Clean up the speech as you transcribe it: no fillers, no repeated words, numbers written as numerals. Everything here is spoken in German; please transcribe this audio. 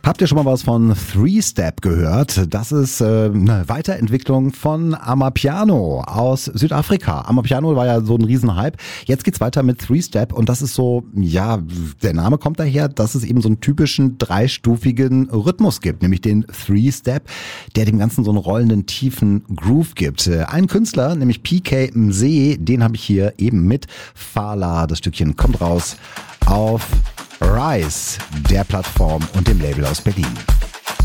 Habt ihr schon mal was von Three Step gehört? Das ist eine Weiterentwicklung von Amapiano aus Südafrika. Amapiano war ja so ein Riesenhype. Jetzt geht's weiter mit Three Step und das ist so, ja, der Name kommt daher, dass es eben so einen typischen dreistufigen Rhythmus gibt, nämlich den Three Step, der dem Ganzen so einen rollenden, tiefen Groove gibt. Ein Künstler, nämlich PK Mzee, den habe ich hier eben mit Fala. Das Stückchen kommt raus auf Rise, der Plattform und dem Label aus Berlin.